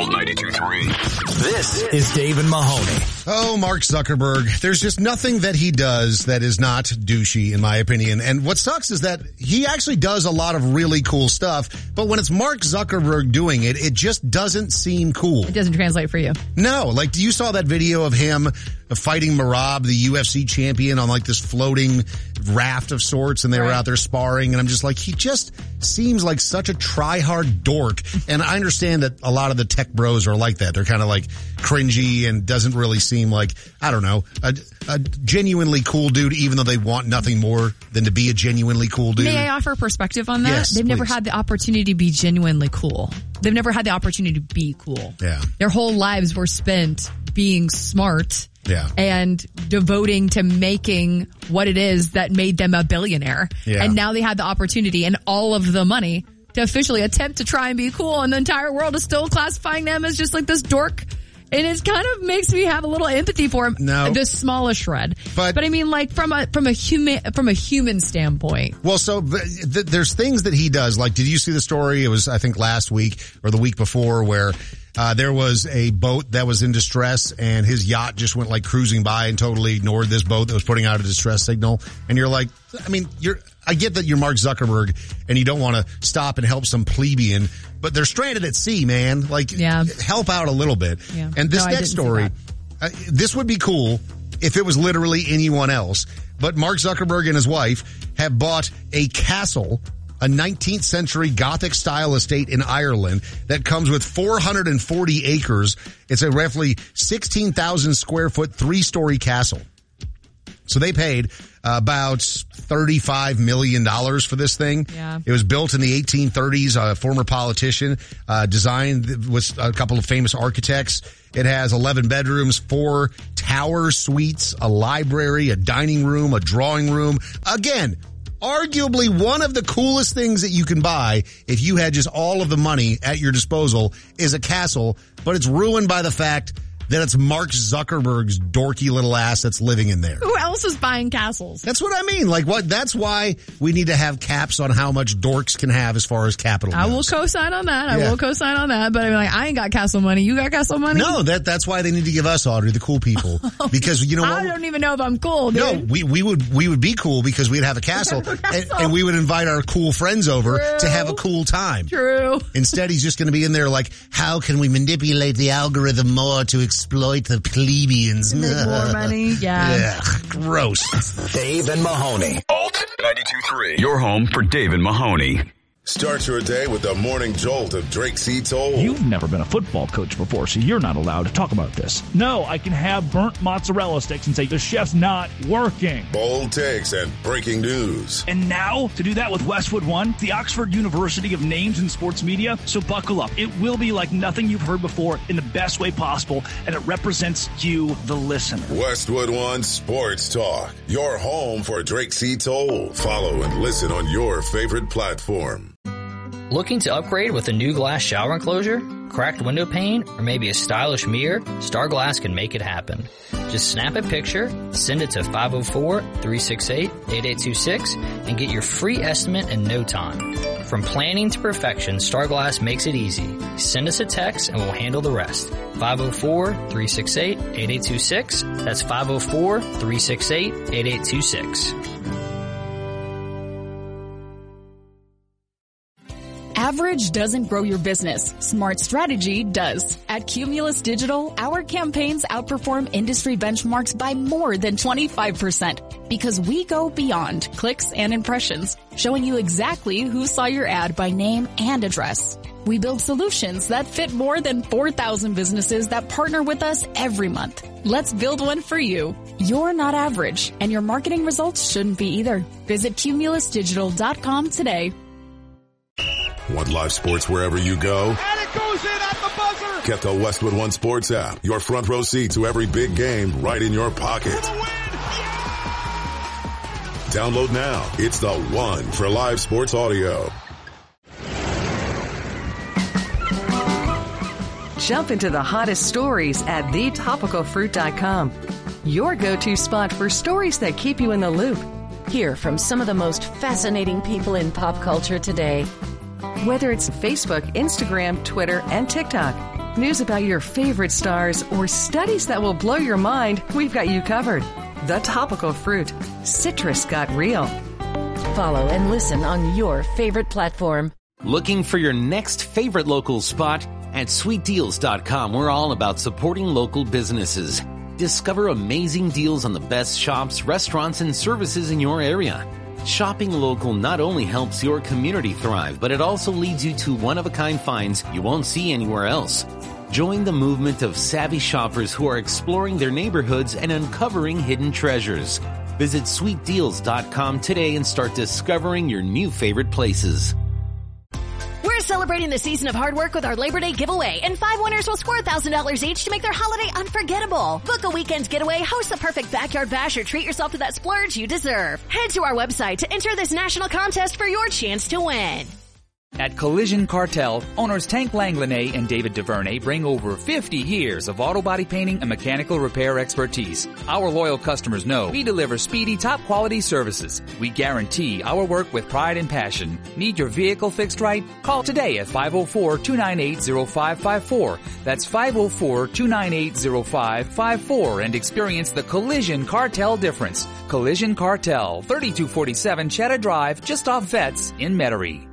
92.3. This is Dave and Mahoney. Oh, Mark Zuckerberg. There's just nothing that he does that is not douchey, in my opinion. And what sucks is that he actually does a lot of really cool stuff, but when it's Mark Zuckerberg doing it, it just doesn't seem cool. It doesn't translate for you. No, like, you saw that video of him fighting Merab, the UFC champion, on like this floating raft of sorts, and they were out there sparring, and I'm just like, he just seems like such a try-hard dork. And I understand that a lot of the tech bros are like that. They're kind of like cringy and doesn't really seem like, I don't know, a genuinely cool dude, even though they want nothing more than to be a genuinely cool dude. May I offer perspective on that? Yes, They've never please. had the opportunity to be genuinely cool. They've never had the opportunity to be cool. Yeah. Their whole lives were spent being smart. Yeah. And devoting to making what it is that made them a billionaire. Yeah. And now they had the opportunity and all of the money to officially attempt to try and be cool, and the entire world is still classifying them as just like this dork. And it kind of makes me have a little empathy for him. No. The smallest shred. But I mean, like from a human standpoint. Well, so there's things that he does. Like, did you see the story? It was, I think, last week or the week before, where there was a boat that was in distress, and his yacht just went like cruising by and totally ignored this boat that was putting out a distress signal. And you're like, I mean, I get that you're Mark Zuckerberg and you don't want to stop and help some plebeian, but they're stranded at sea, man. Like, help out a little bit. Yeah. And this next story, this would be cool if it was literally anyone else. But Mark Zuckerberg and his wife have bought a castle, a 19th century Gothic style estate in Ireland that comes with 440 acres. It's a roughly 16,000 square foot, 3-story castle. So they paid about $35 million for this thing. Yeah. It was built in the 1830s. A former politician designed with a couple of famous architects. It has 11 bedrooms, 4 tower suites, a library, a dining room, a drawing room. Again, arguably one of the coolest things that you can buy if you had just all of the money at your disposal is a castle, but it's ruined by the fact that it's Mark Zuckerberg's dorky little ass that's living in there. Who else is buying castles? That's what I mean. Like, what? That's why we need to have caps on how much dorks can have as far as capital goes. I will co-sign on that. I will co-sign on that. But I'm like, I ain't got castle money. You got castle money? No, that's why they need to give us, Audrey, the cool people. Because you know what? I don't even know if I'm cool, dude. No, we would be cool because we'd have a castle, and we would invite our cool friends over to have a cool time. True. Instead, he's just going to be in there like, how can we manipulate the algorithm more to exploit the plebeians? Make more money. Yeah. Gross. Dave and Mahoney. Alt 92.3. Your home for Dave and Mahoney. Start your day with the morning jolt of Drake C. Toll. You've never been a football coach before, so you're not allowed to talk about this. No, I can have burnt mozzarella sticks and say the chef's not working. Bold takes and breaking news. And now, to do that with Westwood One, the Oxford University of names in sports media. So buckle up. It will be like nothing you've heard before in the best way possible, and it represents you, the listener. Westwood One Sports Talk. Your home for Drake C. Toll. Follow and listen on your favorite platform. Looking to upgrade with a new glass shower enclosure, cracked window pane, or maybe a stylish mirror? Star Glass can make it happen. Just snap a picture, send it to 504-368-8826, and get your free estimate in no time. From planning to perfection, Star Glass makes it easy. Send us a text and we'll handle the rest. 504-368-8826. That's 504-368-8826. Average doesn't grow your business. Smart strategy does. At Cumulus Digital, our campaigns outperform industry benchmarks by more than 25% because we go beyond clicks and impressions, showing you exactly who saw your ad by name and address. We build solutions that fit more than 4,000 businesses that partner with us every month. Let's build one for you. You're not average, and your marketing results shouldn't be either. Visit cumulusdigital.com today. Want live sports wherever you go? And it goes in at the buzzer! Get the Westwood One Sports app. Your front row seat to every big game right in your pocket. Download now. It's the one for live sports audio. Jump into the hottest stories at thetopicalfruit.com. Your go-to spot for stories that keep you in the loop. Hear from some of the most fascinating people in pop culture today. Whether it's Facebook, Instagram, Twitter, and TikTok, News about your favorite stars, or studies that will blow your mind, we've got you covered. The Topical Fruit. Citrus got real. Follow and listen on your favorite platform. Looking for your next favorite local spot? At sweetdeals.com, we're all about supporting local businesses. Discover amazing deals on the best shops, restaurants, and services in your area. Shopping local not only helps your community thrive, but it also leads you to one-of-a-kind finds you won't see anywhere else. Join the movement of savvy shoppers who are exploring their neighborhoods and uncovering hidden treasures. Visit sweetdeals.com today and start discovering your new favorite places. We're celebrating the season of hard work with our Labor Day giveaway, and 5 winners will score $1,000 each to make their holiday unforgettable. Book a weekend's getaway, host the perfect backyard bash, or treat yourself to that splurge you deserve. Head to our website to enter this national contest for your chance to win. At Collision Cartel, owners Tank Langlanay and David DuVernay bring over 50 years of auto body painting and mechanical repair expertise. Our loyal customers know we deliver speedy, top-quality services. We guarantee our work with pride and passion. Need your vehicle fixed right? Call today at 504-298-0554. That's 504-298-0554 and experience the Collision Cartel difference. Collision Cartel, 3247 Cheddar Drive, just off Vets in Metairie.